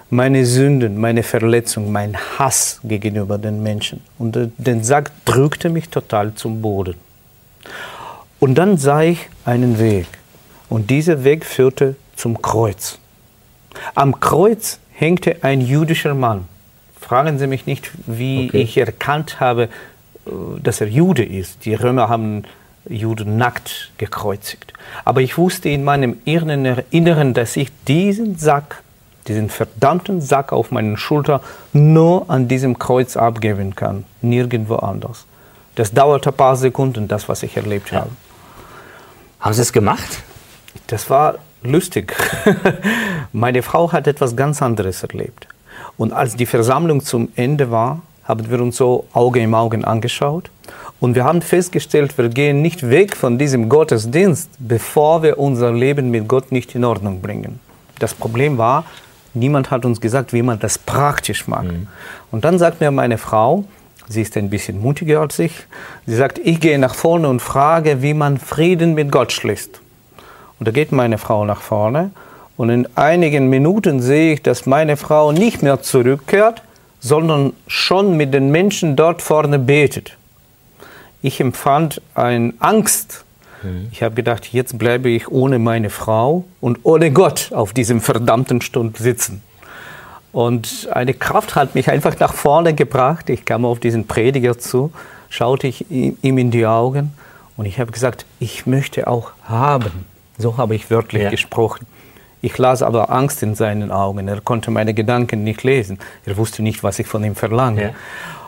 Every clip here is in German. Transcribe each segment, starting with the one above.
meine Sünden, meine Verletzung, mein Hass gegenüber den Menschen. Und den Sack drückte mich total zum Boden. Und dann sah ich einen Weg. Und dieser Weg führte zum Kreuz. Am Kreuz hängte ein jüdischer Mann. Fragen Sie mich nicht, wie ich erkannt habe, dass er Jude ist. Die Römer haben Juden nackt gekreuzigt. Aber ich wusste in meinem Inneren, dass ich diesen verdammten Sack auf meinen Schultern nur an diesem Kreuz abgeben kann, nirgendwo anders. Das dauerte ein paar Sekunden, das, was ich erlebt habe. Haben Sie es gemacht? Das war lustig. Meine Frau hat etwas ganz anderes erlebt. Und als die Versammlung zum Ende war, haben wir uns so Auge im Auge angeschaut. Und wir haben festgestellt, wir gehen nicht weg von diesem Gottesdienst, bevor wir unser Leben mit Gott nicht in Ordnung bringen. Das Problem war, niemand hat uns gesagt, wie man das praktisch macht. Und dann sagt mir meine Frau, sie ist ein bisschen mutiger als ich, sie sagt, ich gehe nach vorne und frage, wie man Frieden mit Gott schließt. Und da geht meine Frau nach vorne und in einigen Minuten sehe ich, dass meine Frau nicht mehr zurückkehrt, sondern schon mit den Menschen dort vorne betet. Ich empfand eine Angst. Ich habe gedacht, jetzt bleibe ich ohne meine Frau und ohne Gott auf diesem verdammten Stund sitzen. Und eine Kraft hat mich einfach nach vorne gebracht. Ich kam auf diesen Prediger zu, schaute ich ihm in die Augen und ich habe gesagt, ich möchte auch haben. So habe ich wörtlich gesprochen. Ich las aber Angst in seinen Augen. Er konnte meine Gedanken nicht lesen. Er wusste nicht, was ich von ihm verlange. Ja.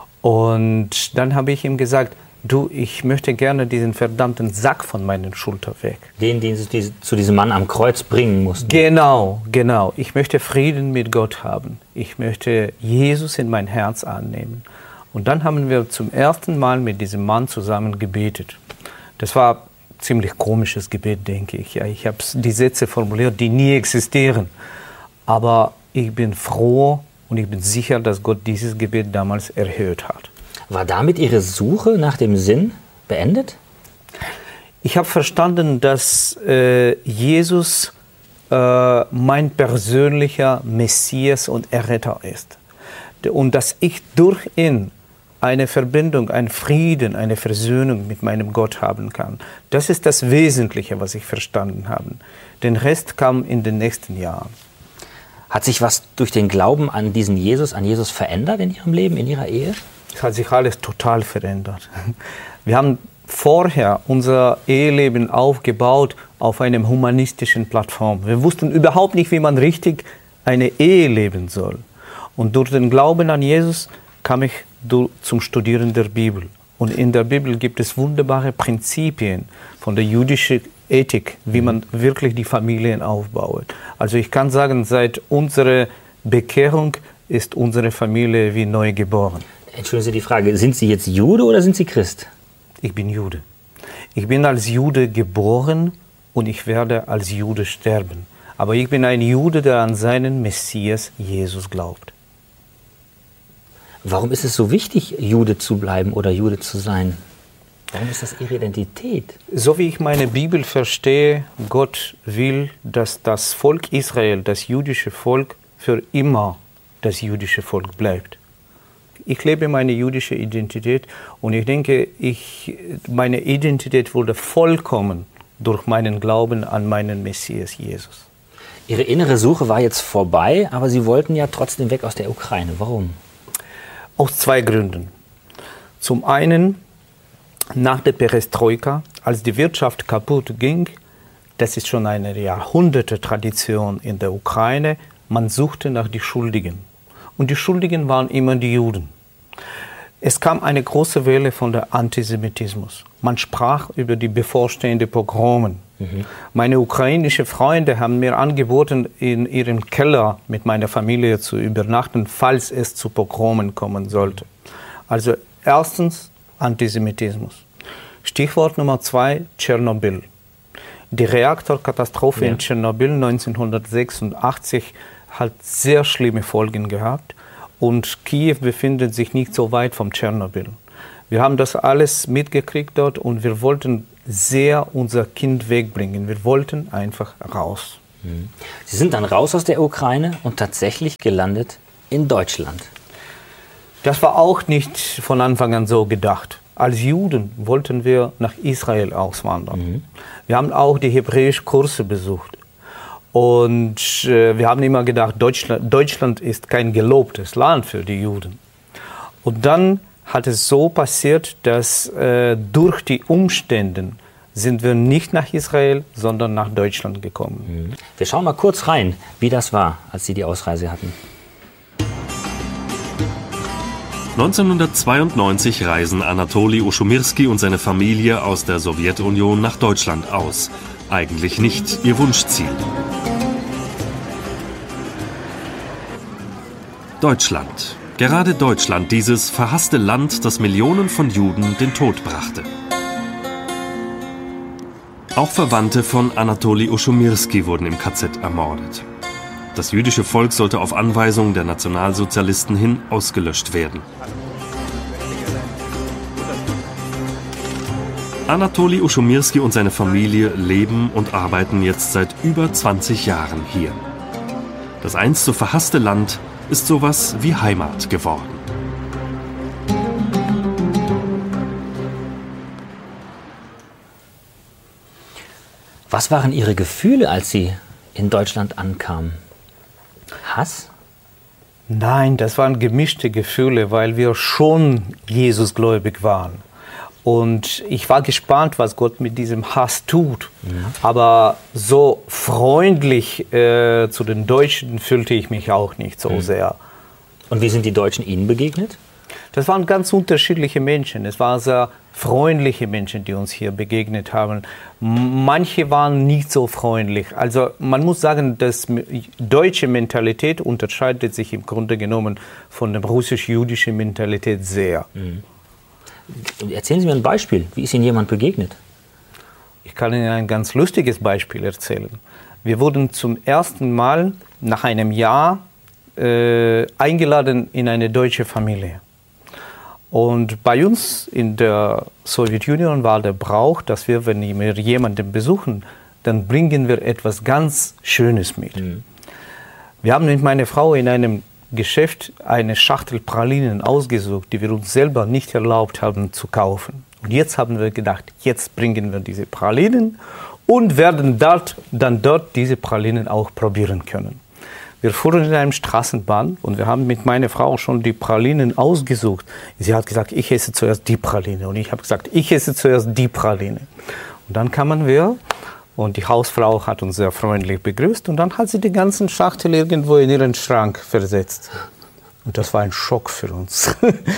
Und dann habe ich ihm gesagt, du, ich möchte gerne diesen verdammten Sack von meinen Schultern weg. Den Sie zu diesem Mann am Kreuz bringen mussten. Genau. Ich möchte Frieden mit Gott haben. Ich möchte Jesus in mein Herz annehmen. Und dann haben wir zum ersten Mal mit diesem Mann zusammen gebetet. Das war ziemlich komisches Gebet, denke ich. Ja, ich habe die Sätze formuliert, die nie existieren. Aber ich bin froh und ich bin sicher, dass Gott dieses Gebet damals erhört hat. War damit Ihre Suche nach dem Sinn beendet? Ich habe verstanden, dass Jesus mein persönlicher Messias und Erretter ist. Und dass ich durch ihn eine Verbindung, einen Frieden, eine Versöhnung mit meinem Gott haben kann. Das ist das Wesentliche, was ich verstanden habe. Den Rest kam in den nächsten Jahren. Hat sich was durch den Glauben an diesen Jesus, an Jesus verändert in Ihrem Leben, in Ihrer Ehe? Es hat sich alles total verändert. Wir haben vorher unser Eheleben aufgebaut auf einer humanistischen Plattform. Wir wussten überhaupt nicht, wie man richtig eine Ehe leben soll. Und durch den Glauben an Jesus kam ich zum Studieren der Bibel. Und in der Bibel gibt es wunderbare Prinzipien von der jüdischen Ethik, wie man wirklich die Familien aufbaut. Also ich kann sagen, seit unserer Bekehrung ist unsere Familie wie neu geboren. Entschuldigen Sie die Frage, sind Sie jetzt Jude oder sind Sie Christ? Ich bin Jude. Ich bin als Jude geboren und ich werde als Jude sterben. Aber ich bin ein Jude, der an seinen Messias Jesus glaubt. Warum ist es so wichtig, Jude zu bleiben oder Jude zu sein? Warum ist das Ihre Identität? So wie ich meine Bibel verstehe, Gott will, dass das Volk Israel, das jüdische Volk, für immer das jüdische Volk bleibt. Ich lebe meine jüdische Identität und ich denke, meine Identität wurde vollkommen durch meinen Glauben an meinen Messias Jesus. Ihre innere Suche war jetzt vorbei, aber Sie wollten ja trotzdem weg aus der Ukraine. Warum? Aus zwei Gründen. Zum einen, nach der Perestroika, als die Wirtschaft kaputt ging, das ist schon eine Jahrhunderte-Tradition in der Ukraine, man suchte nach den Schuldigen. Und die Schuldigen waren immer die Juden. Es kam eine große Welle von der Antisemitismus. Man sprach über die bevorstehenden Pogromen. Meine ukrainischen Freunde haben mir angeboten, in ihrem Keller mit meiner Familie zu übernachten, falls es zu Pogromen kommen sollte. Also erstens Antisemitismus. Stichwort Nummer 2, Tschernobyl. Die Reaktorkatastrophe in Tschernobyl 1986 hat sehr schlimme Folgen gehabt und Kiew befindet sich nicht so weit vom Tschernobyl. Wir haben das alles mitgekriegt dort und wir wollten sehr unser Kind wegbringen. Wir wollten einfach raus. Sie sind dann raus aus der Ukraine und tatsächlich gelandet in Deutschland. Das war auch nicht von Anfang an so gedacht. Als Juden wollten wir nach Israel auswandern. Wir haben auch die hebräischen Kurse besucht. Und wir haben immer gedacht, Deutschland ist kein gelobtes Land für die Juden. Und dann hat es so passiert, dass durch die Umstände sind wir nicht nach Israel, sondern nach Deutschland gekommen. Wir schauen mal kurz rein, wie das war, als Sie die Ausreise hatten. 1992 reisen Anatoli Uschomirski und seine Familie aus der Sowjetunion nach Deutschland aus. Eigentlich nicht ihr Wunschziel. Deutschland. Gerade Deutschland, dieses verhasste Land, das Millionen von Juden den Tod brachte. Auch Verwandte von Anatoli Uschomirski wurden im KZ ermordet. Das jüdische Volk sollte auf Anweisung der Nationalsozialisten hin ausgelöscht werden. Anatoli Uschomirski und seine Familie leben und arbeiten jetzt seit über 20 Jahren hier. Das einst so verhasste Land ist sowas wie Heimat geworden. Was waren Ihre Gefühle, als Sie in Deutschland ankamen? Hass? Nein, das waren gemischte Gefühle, weil wir schon Jesusgläubig waren. Und ich war gespannt, was Gott mit diesem Hass tut. Aber so freundlich zu den Deutschen fühlte ich mich auch nicht so sehr. Und wie sind die Deutschen Ihnen begegnet? Das waren ganz unterschiedliche Menschen. Es waren sehr freundliche Menschen, die uns hier begegnet haben. Manche waren nicht so freundlich. Also man muss sagen, dass deutsche Mentalität unterscheidet sich im Grunde genommen von der russisch-jüdischen Mentalität sehr. Erzählen Sie mir ein Beispiel. Wie ist Ihnen jemand begegnet? Ich kann Ihnen ein ganz lustiges Beispiel erzählen. Wir wurden zum ersten Mal nach einem Jahr eingeladen in eine deutsche Familie. Und bei uns in der Sowjetunion war der Brauch, dass wir, wenn wir jemanden besuchen, dann bringen wir etwas ganz Schönes mit. Wir haben mit meiner Frau in einem Geschäft eine Schachtel Pralinen ausgesucht, die wir uns selber nicht erlaubt haben zu kaufen. Und jetzt haben wir gedacht, jetzt bringen wir diese Pralinen und werden dann dort diese Pralinen auch probieren können. Wir fuhren in einem Straßenbahn und wir haben mit meiner Frau schon die Pralinen ausgesucht. Sie hat gesagt, ich esse zuerst die Praline. Und ich habe gesagt, ich esse zuerst die Praline. Und dann kamen wir und die Hausfrau hat uns sehr freundlich begrüßt. Und dann hat sie die ganzen Schachtel irgendwo in ihren Schrank versetzt. Und das war ein Schock für uns.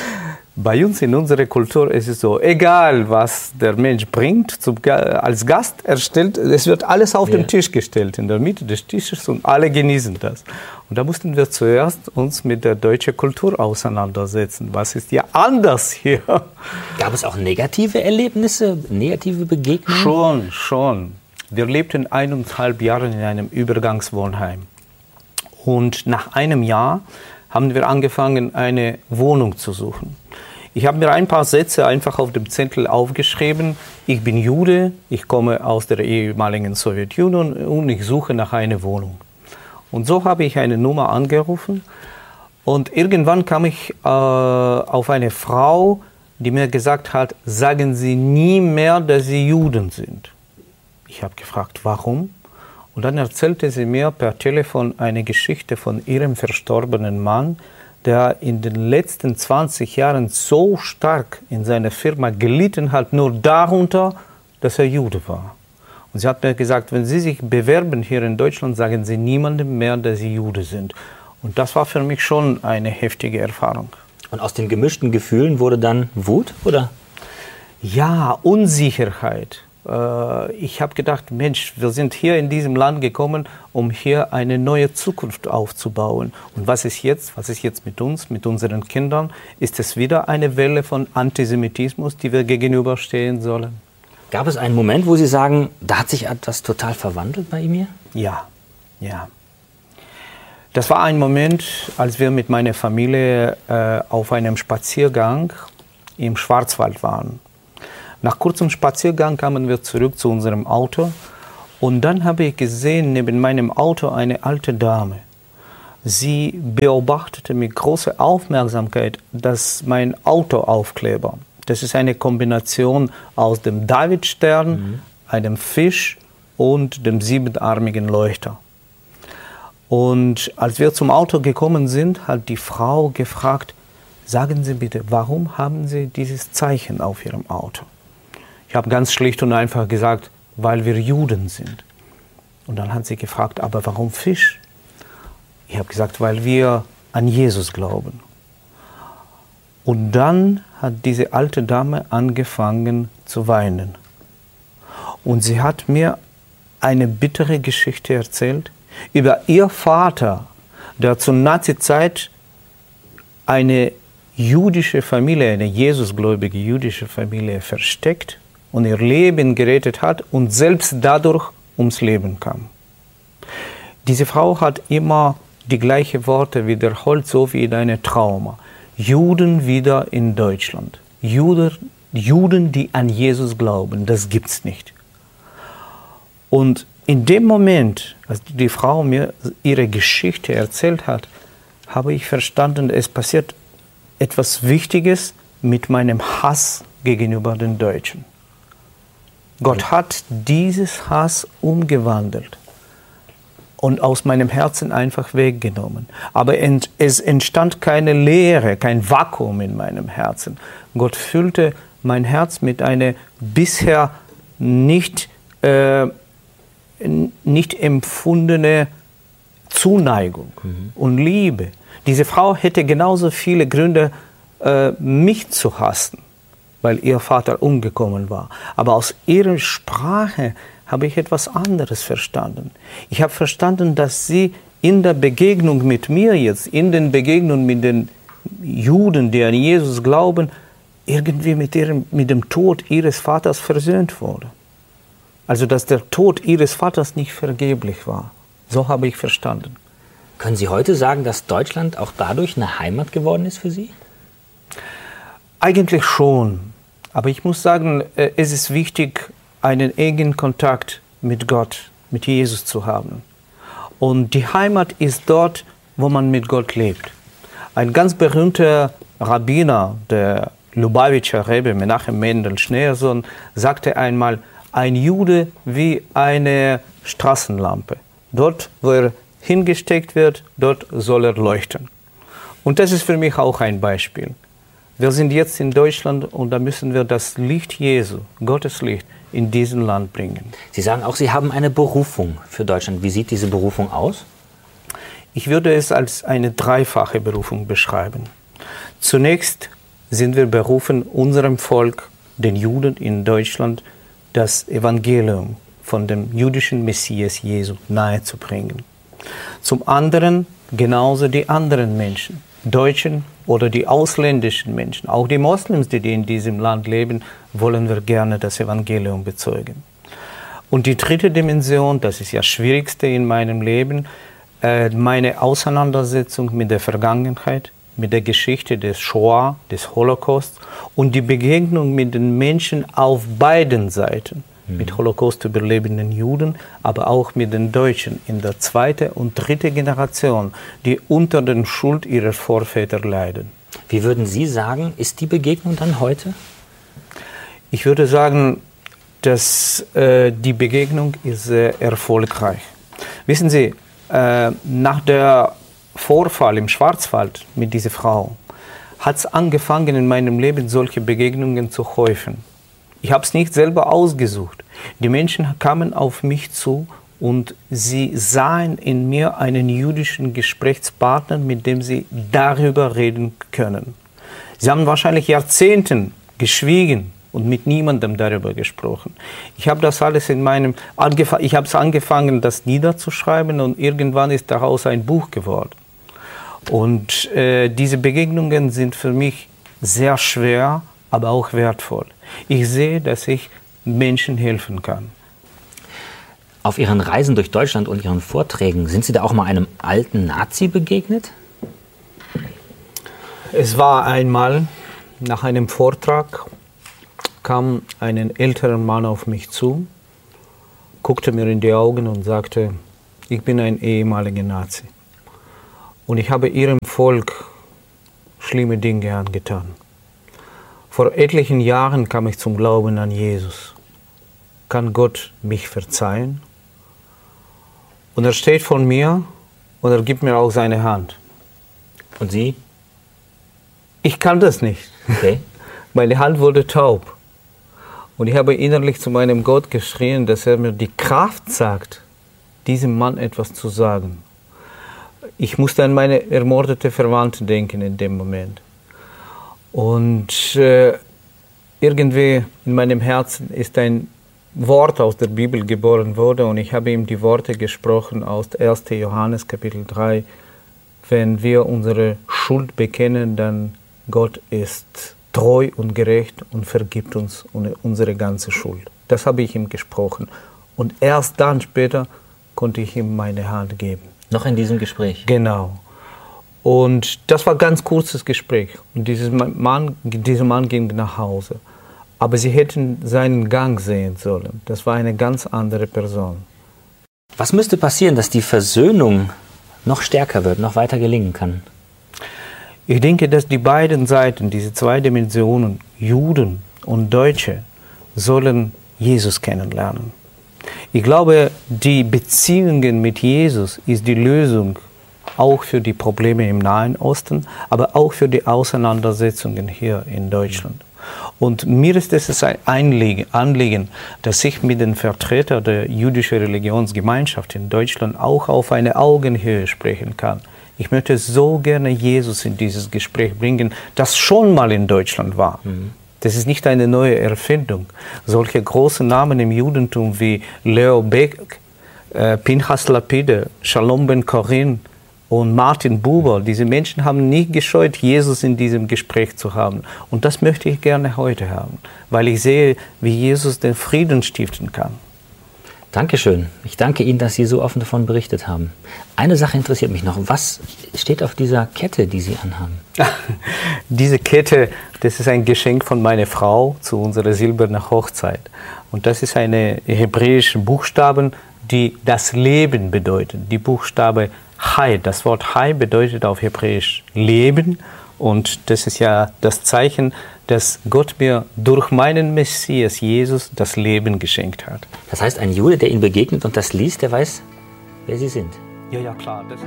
Bei uns in unserer Kultur ist es so, egal was der Mensch bringt, als Gast erstellt, es wird alles auf den Tisch gestellt, in der Mitte des Tisches und alle genießen das. Und da mussten wir zuerst uns mit der deutschen Kultur auseinandersetzen. Was ist ja anders hier? Gab es auch negative Erlebnisse, negative Begegnungen? Schon. Wir lebten 1,5 Jahre in einem Übergangswohnheim. Und nach einem Jahr haben wir angefangen, eine Wohnung zu suchen. Ich habe mir ein paar Sätze einfach auf dem Zettel aufgeschrieben. Ich bin Jude, ich komme aus der ehemaligen Sowjetunion und ich suche nach einer Wohnung. Und so habe ich eine Nummer angerufen und irgendwann kam ich auf eine Frau, die mir gesagt hat, sagen Sie nie mehr, dass Sie Juden sind. Ich habe gefragt, warum? Und dann erzählte sie mir per Telefon eine Geschichte von ihrem verstorbenen Mann, der in den letzten 20 Jahren so stark in seiner Firma gelitten hat, nur darunter, dass er Jude war. Und sie hat mir gesagt, wenn Sie sich bewerben hier in Deutschland, sagen Sie niemandem mehr, dass Sie Jude sind. Und das war für mich schon eine heftige Erfahrung. Und aus den gemischten Gefühlen wurde dann Wut, oder? Ja, Unsicherheit. Ich habe gedacht, Mensch, wir sind hier in diesem Land gekommen, um hier eine neue Zukunft aufzubauen. Und was ist jetzt mit uns, mit unseren Kindern? Ist es wieder eine Welle von Antisemitismus, die wir gegenüberstehen sollen? Gab es einen Moment, wo Sie sagen, da hat sich etwas total verwandelt bei mir? Ja. Das war ein Moment, als wir mit meiner Familie auf einem Spaziergang im Schwarzwald waren. Nach kurzem Spaziergang kamen wir zurück zu unserem Auto Und dann habe ich gesehen, neben meinem Auto eine alte Dame. Sie beobachtete mit großer Aufmerksamkeit, dass mein Autoaufkleber, das ist eine Kombination aus dem Davidstern, einem Fisch und dem siebenarmigen Leuchter. Und als wir zum Auto gekommen sind, hat die Frau gefragt, sagen Sie bitte, warum haben Sie dieses Zeichen auf Ihrem Auto? Ich habe ganz schlicht und einfach gesagt, weil wir Juden sind. Und dann hat sie gefragt, aber warum Fisch? Ich habe gesagt, weil wir an Jesus glauben. Und dann hat diese alte Dame angefangen zu weinen. Und sie hat mir eine bittere Geschichte erzählt über ihr Vater, der zur Nazizeit eine jüdische Familie, eine Jesusgläubige jüdische Familie versteckt und ihr Leben gerettet hat und selbst dadurch ums Leben kam. Diese Frau hat immer die gleichen Worte wiederholt, so wie in einem Trauma. Juden wieder in Deutschland. Juden, die an Jesus glauben, das gibt's nicht. Und in dem Moment, als die Frau mir ihre Geschichte erzählt hat, habe ich verstanden, es passiert etwas Wichtiges mit meinem Hass gegenüber den Deutschen. Gott hat dieses Hass umgewandelt und aus meinem Herzen einfach weggenommen. Aber es entstand keine Leere, kein Vakuum in meinem Herzen. Gott füllte mein Herz mit einer bisher nicht empfundene Zuneigung und Liebe. Diese Frau hätte genauso viele Gründe, mich zu hassen, weil ihr Vater umgekommen war. Aber aus ihrer Sprache habe ich etwas anderes verstanden. Ich habe verstanden, dass sie in der Begegnung mit mir jetzt, in den Begegnungen mit den Juden, die an Jesus glauben, irgendwie mit dem Tod ihres Vaters versöhnt wurde. Also, dass der Tod ihres Vaters nicht vergeblich war. So habe ich verstanden. Können Sie heute sagen, dass Deutschland auch dadurch eine Heimat geworden ist für Sie? Eigentlich schon. Aber ich muss sagen, es ist wichtig, einen engen Kontakt mit Gott, mit Jesus zu haben. Und die Heimat ist dort, wo man mit Gott lebt. Ein ganz berühmter Rabbiner, der Lubavitcher Rebbe, Menachem Mendel Schneersohn, sagte einmal, ein Jude wie eine Straßenlampe. Dort, wo er hingesteckt wird, dort soll er leuchten. Und das ist für mich auch ein Beispiel. Wir sind jetzt in Deutschland und da müssen wir das Licht Jesu, Gottes Licht, in diesem Land bringen. Sie sagen auch, Sie haben eine Berufung für Deutschland. Wie sieht diese Berufung aus? Ich würde es als eine dreifache Berufung beschreiben. Zunächst sind wir berufen, unserem Volk, den Juden in Deutschland, das Evangelium von dem jüdischen Messias Jesu nahezubringen. Zum anderen genauso die anderen Menschen, Deutschen oder die ausländischen Menschen, auch die Moslems, die in diesem Land leben, wollen wir gerne das Evangelium bezeugen. Und die dritte Dimension, das ist ja das Schwierigste in meinem Leben, meine Auseinandersetzung mit der Vergangenheit, mit der Geschichte des Shoah, des Holocaust und die Begegnung mit den Menschen auf beiden Seiten, mit Holocaust überlebenden Juden, aber auch mit den Deutschen in der zweiten und dritten Generation, die unter der Schuld ihrer Vorväter leiden. Wie würden Sie sagen, ist die Begegnung dann heute? Ich würde sagen, dass die Begegnung ist sehr erfolgreich. Wissen Sie, nach der Vorfall im Schwarzwald mit dieser Frau hat es angefangen, in meinem Leben solche Begegnungen zu häufen. Ich habe es nicht selber ausgesucht. Die Menschen kamen auf mich zu und sie sahen in mir einen jüdischen Gesprächspartner, mit dem sie darüber reden können. Sie haben wahrscheinlich Jahrzehnten geschwiegen und mit niemandem darüber gesprochen. Ich habe das alles ich habe es angefangen, das niederzuschreiben und irgendwann ist daraus ein Buch geworden. Und diese Begegnungen sind für mich sehr schwer, aber auch wertvoll. Ich sehe, dass ich Menschen helfen kann. Auf Ihren Reisen durch Deutschland und Ihren Vorträgen, sind Sie da auch mal einem alten Nazi begegnet? Es war einmal, nach einem Vortrag kam ein älterer Mann auf mich zu guckte mir in die Augen und sagte, ich bin ein ehemaliger Nazi. Und ich habe Ihrem Volk schlimme Dinge angetan. Vor etlichen Jahren kam ich zum Glauben an Jesus. Kann Gott mich verzeihen? Und er steht vor mir und er gibt mir auch seine Hand. Und Sie? Ich kann das nicht. Okay. Meine Hand wurde taub. Und ich habe innerlich zu meinem Gott geschrien, dass er mir die Kraft sagt, diesem Mann etwas zu sagen. Ich musste an meine ermordete Verwandte denken in dem Moment. Und irgendwie in meinem Herzen ist ein Wort aus der Bibel geboren worden und ich habe ihm die Worte gesprochen aus 1. Johannes Kapitel 3. Wenn wir unsere Schuld bekennen, dann Gott ist treu und gerecht und vergibt uns unsere ganze Schuld. Das habe ich ihm gesprochen. Und erst dann später konnte ich ihm meine Hand geben. Noch in diesem Gespräch? Genau. Und das war ein ganz kurzes Gespräch. Und dieser Mann ging nach Hause. Aber Sie hätten seinen Gang sehen sollen. Das war eine ganz andere Person. Was müsste passieren, dass die Versöhnung noch stärker wird, noch weiter gelingen kann? Ich denke, dass die beiden Seiten, diese zwei Dimensionen, Juden und Deutsche, sollen Jesus kennenlernen. Ich glaube, die Beziehungen mit Jesus ist die Lösung auch für die Probleme im Nahen Osten, aber auch für die Auseinandersetzungen hier in Deutschland. Und mir ist es ein Anliegen, dass ich mit den Vertretern der jüdischen Religionsgemeinschaft in Deutschland auch auf eine Augenhöhe sprechen kann. Ich möchte so gerne Jesus in dieses Gespräch bringen, das schon mal in Deutschland war. Das ist nicht eine neue Erfindung. Solche großen Namen im Judentum wie Leo Beck, Pinchas Lapide, Shalom Ben Korin und Martin Buber, diese Menschen haben nie gescheut, Jesus in diesem Gespräch zu haben. Und das möchte ich gerne heute haben, weil ich sehe, wie Jesus den Frieden stiften kann. Dankeschön. Ich danke Ihnen, dass Sie so offen davon berichtet haben. Eine Sache interessiert mich noch. Was steht auf dieser Kette, die Sie anhaben? Diese Kette, das ist ein Geschenk von meiner Frau zu unserer silbernen Hochzeit. Und das ist eine hebräische Buchstaben, die das Leben bedeuten. Die Buchstabe Chai. Das Wort Chai bedeutet auf Hebräisch Leben. Und das ist ja das Zeichen, dass Gott mir durch meinen Messias Jesus das Leben geschenkt hat. Das heißt, ein Jude, der Ihnen begegnet und das liest, der weiß, wer Sie sind. Ja, klar. Das ist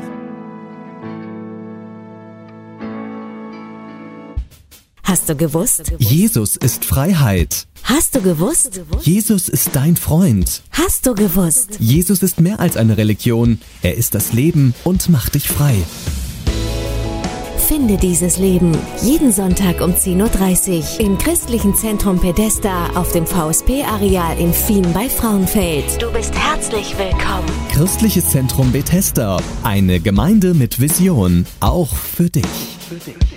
Hast du gewusst? Jesus ist Freiheit. Hast du gewusst? Jesus ist dein Freund. Hast du gewusst? Jesus ist mehr als eine Religion. Er ist das Leben und macht dich frei. Finde dieses Leben jeden Sonntag um 10.30 Uhr im Christlichen Zentrum Pedesta auf dem VSP-Areal in Fien bei Frauenfeld. Du bist herzlich willkommen. Christliches Zentrum Bethesda. Eine Gemeinde mit Vision. Auch für dich.